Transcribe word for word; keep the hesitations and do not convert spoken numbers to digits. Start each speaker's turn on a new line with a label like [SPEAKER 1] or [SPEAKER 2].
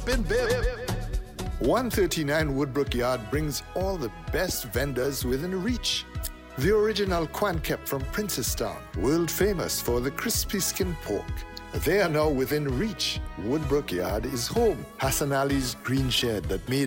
[SPEAKER 1] in Bibb. one thirty-nine Woodbrook Yard brings all the best vendors within reach. The original Quankep from Princestown, world famous for the crispy skin pork. They are now within reach. Woodbrook Yard is home. Hassan Ali's green shed that made